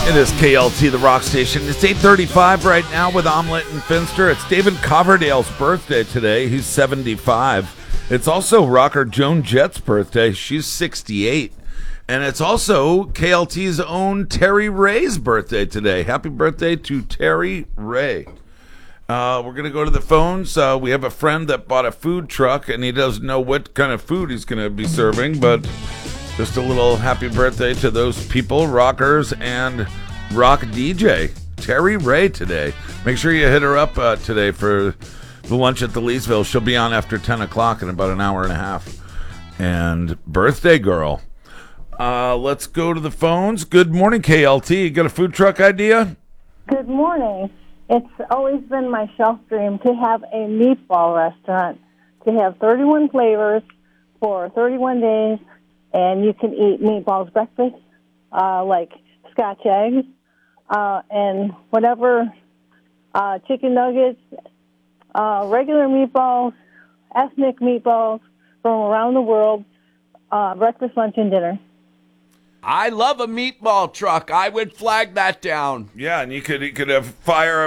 It is KLT, the rock station. It's 8:35 right now with Omelette and Finster. It's David Coverdale's birthday today. He's 75. It's also rocker Joan Jett's birthday. She's 68. And it's also KLT's own Terry Ray's birthday today. Happy birthday to Terry Ray. We're going to go to the phones. We have a friend that bought a food truck, and he doesn't know what kind of food he's going to be serving, but just a little happy birthday to those people, rockers and rock DJ, Terry Ray today. Make sure you hit her up today for the lunch at the Leesville. She'll be on after 10 o'clock in about an hour and a half. And birthday girl. Let's go to the phones. Good morning, KLT. You got a food truck idea? Good morning. It's always been my shelf dream to have a meatball restaurant, to have 31 flavors for 31 days, and you can eat meatballs breakfast, like Scotch eggs, and whatever, chicken nuggets, regular meatballs, ethnic meatballs from around the world, breakfast, lunch, and dinner. I love a meatball truck. I would flag that down. Yeah, and you could have fireball,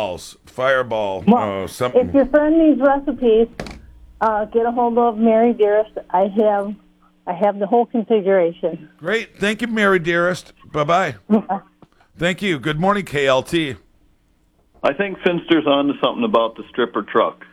Well, something. if your friend needs recipes, get a hold of Mary Dearest. I have the whole configuration. Great. Thank you, Mary Dearest. Bye-bye. Thank you. Good morning, KLT. I think Finster's on to something about the stripper truck.